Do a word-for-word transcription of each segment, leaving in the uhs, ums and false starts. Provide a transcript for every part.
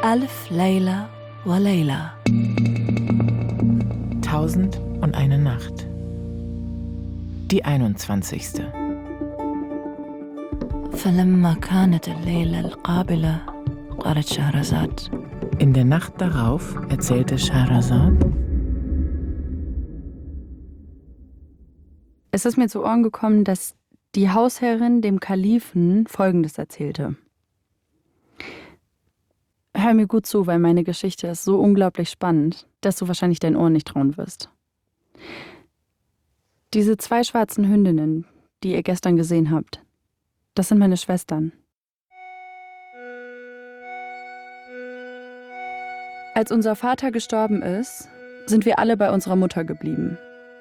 ألف ليلة وليلة. Tausend und eine Nacht. Die einundzwanzigste. فلما كانت الليلة القابلة قالت شهرزاد. In der Nacht darauf erzählte Scheherazade: Es ist mir zu Ohren gekommen, dass die Hausherrin dem Kalifen Folgendes erzählte. Hör mir gut zu, weil meine Geschichte ist so unglaublich spannend, dass du wahrscheinlich deinen Ohren nicht trauen wirst. Diese zwei schwarzen Hündinnen, die ihr gestern gesehen habt, das sind meine Schwestern. Als unser Vater gestorben ist, sind wir alle bei unserer Mutter geblieben.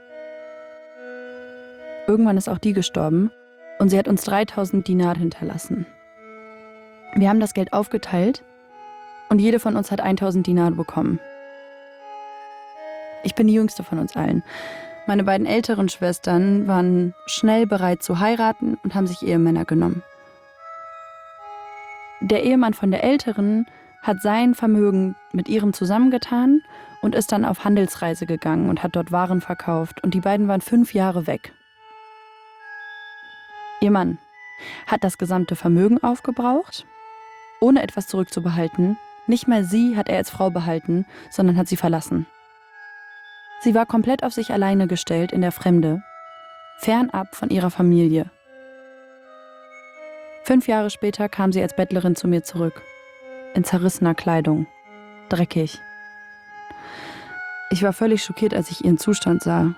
Irgendwann ist auch die gestorben und sie hat uns dreitausend Dinar hinterlassen. Wir haben das Geld aufgeteilt und jede von uns hat tausend Dinar bekommen. Ich bin die jüngste von uns allen. Meine beiden älteren Schwestern waren schnell bereit zu heiraten und haben sich Ehemänner genommen. Der Ehemann von der Älteren hat sein Vermögen mit ihrem zusammengetan und ist dann auf Handelsreise gegangen und hat dort Waren verkauft. Und die beiden waren fünf Jahre weg. Ihr Mann hat das gesamte Vermögen aufgebraucht, ohne etwas zurückzubehalten. Nicht mal sie hat er als Frau behalten, sondern hat sie verlassen. Sie war komplett auf sich alleine gestellt in der Fremde, fernab von ihrer Familie. Fünf Jahre später kam sie als Bettlerin zu mir zurück, in zerrissener Kleidung, dreckig. Ich war völlig schockiert, als ich ihren Zustand sah.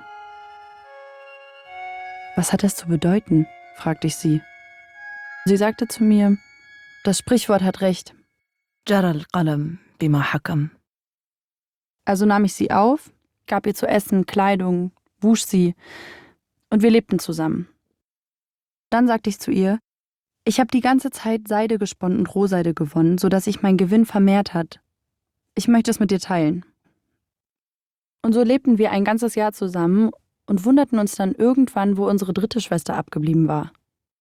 Was hat das zu bedeuten? Fragte ich sie. Sie sagte zu mir, das Sprichwort hat recht. جرى القلم بما حكم. Also nahm ich sie auf, gab ihr zu essen, Kleidung, wusch sie und wir lebten zusammen. Dann sagte ich zu ihr, ich habe die ganze Zeit Seide gesponnen und Rohseide gewonnen, sodass sich mein Gewinn vermehrt hat. Ich möchte es mit dir teilen. Und so lebten wir ein ganzes Jahr zusammen und wunderten uns dann irgendwann, wo unsere dritte Schwester abgeblieben war.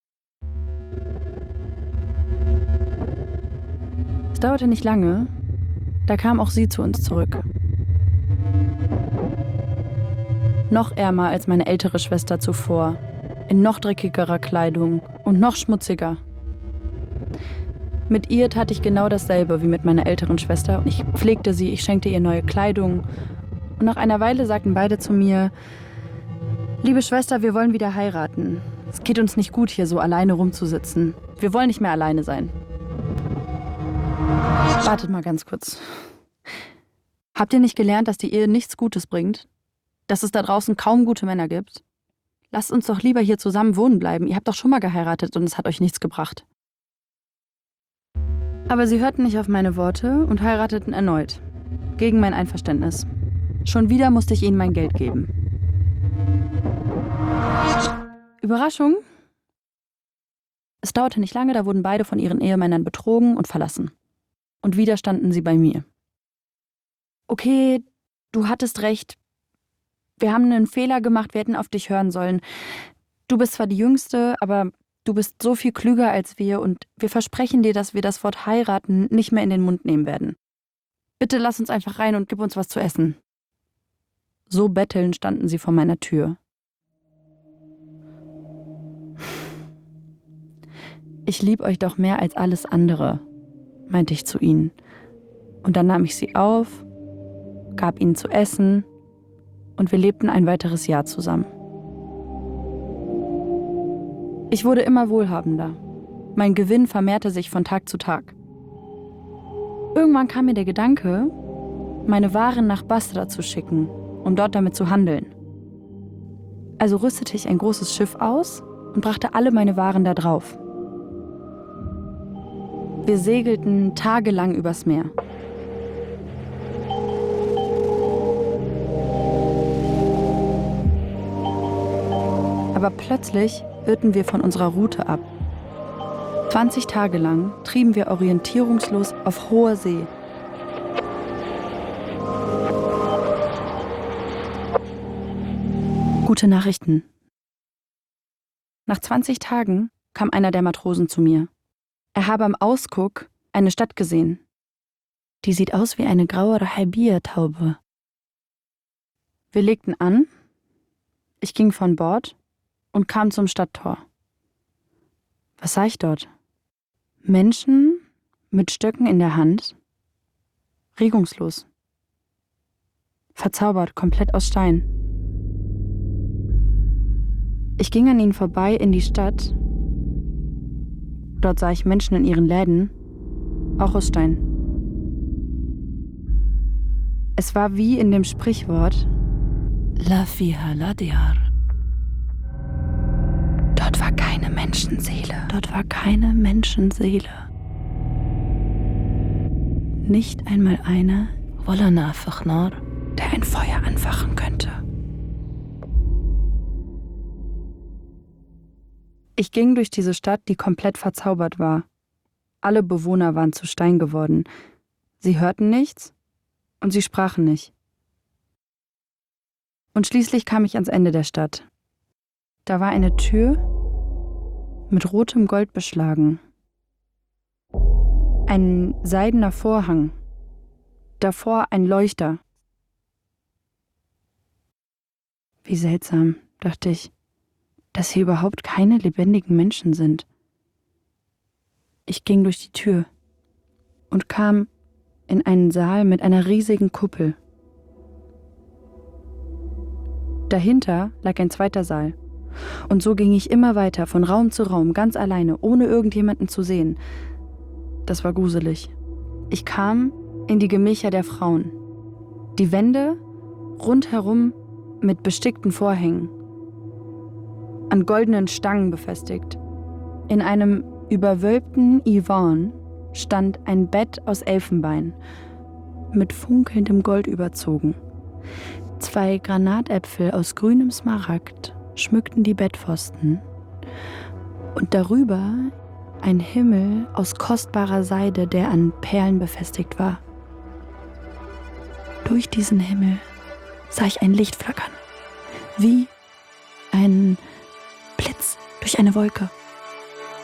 Es dauerte nicht lange, da kam auch sie zu uns zurück. Noch ärmer als meine ältere Schwester zuvor, in noch dreckigerer Kleidung und noch schmutziger. Mit ihr tat ich genau dasselbe wie mit meiner älteren Schwester. Ich pflegte sie, ich schenkte ihr neue Kleidung. Und nach einer Weile sagten beide zu mir, liebe Schwester, wir wollen wieder heiraten. Es geht uns nicht gut, hier so alleine rumzusitzen. Wir wollen nicht mehr alleine sein. Wartet mal ganz kurz. Habt ihr nicht gelernt, dass die Ehe nichts Gutes bringt? Dass es da draußen kaum gute Männer gibt? Lasst uns doch lieber hier zusammen wohnen bleiben. Ihr habt doch schon mal geheiratet und es hat euch nichts gebracht. Aber sie hörten nicht auf meine Worte und heirateten erneut. Gegen mein Einverständnis. Schon wieder musste ich ihnen mein Geld geben. Überraschung? Es dauerte nicht lange, da wurden beide von ihren Ehemännern betrogen und verlassen. Und wieder standen sie bei mir. Okay, du hattest recht. Wir haben einen Fehler gemacht, wir hätten auf dich hören sollen. Du bist zwar die Jüngste, aber du bist so viel klüger als wir und wir versprechen dir, dass wir das Wort heiraten nicht mehr in den Mund nehmen werden. Bitte lass uns einfach rein und gib uns was zu essen. So bettelnd standen sie vor meiner Tür. Ich lieb euch doch mehr als alles andere, meinte ich zu ihnen. Und dann nahm ich sie auf, gab ihnen zu essen und wir lebten ein weiteres Jahr zusammen. Ich wurde immer wohlhabender. Mein Gewinn vermehrte sich von Tag zu Tag. Irgendwann kam mir der Gedanke, meine Waren nach Basra zu schicken, um dort damit zu handeln. Also rüstete ich ein großes Schiff aus und brachte alle meine Waren da drauf. Wir segelten tagelang übers Meer. Aber plötzlich irrten wir von unserer Route ab. zwanzig Tage lang trieben wir orientierungslos auf hoher See. Gute Nachrichten. Nach zwanzig Tagen kam einer der Matrosen zu mir. Er habe am Ausguck eine Stadt gesehen. Die sieht aus wie eine graue Rahabia-Taube. Wir legten an, ich ging von Bord und kam zum Stadttor. Was sah ich dort? Menschen mit Stöcken in der Hand, regungslos, verzaubert, komplett aus Stein. Ich ging an ihnen vorbei in die Stadt. Dort sah ich Menschen in ihren Läden, auch aus Stein. Es war wie in dem Sprichwort لا فيها لا ديار. Dort war keine Menschenseele. Dort war keine Menschenseele. Nicht einmal einer, ولا نافخ نار. der ein Feuer anfachen könnte. Ich ging durch diese Stadt, die komplett verzaubert war. Alle Bewohner waren zu Stein geworden. Sie hörten nichts und sie sprachen nicht. Und schließlich kam ich ans Ende der Stadt. Da war eine Tür mit rotem Gold beschlagen. Ein seidener Vorhang. Davor ein Leuchter. Wie seltsam, dachte ich, dass hier überhaupt keine lebendigen Menschen sind. Ich ging durch die Tür und kam in einen Saal mit einer riesigen Kuppel. Dahinter lag ein zweiter Saal. Und so ging ich immer weiter, von Raum zu Raum, ganz alleine, ohne irgendjemanden zu sehen. Das war gruselig. Ich kam in die Gemächer der Frauen. Die Wände rundherum mit bestickten Vorhängen, an goldenen Stangen befestigt. In einem überwölbten Iwan stand ein Bett aus Elfenbein, mit funkelndem Gold überzogen. Zwei Granatäpfel aus grünem Smaragd schmückten die Bettpfosten und darüber ein Himmel aus kostbarer Seide, der an Perlen befestigt war. Durch diesen Himmel sah ich ein Licht flackern, wie ein Blitz durch eine Wolke.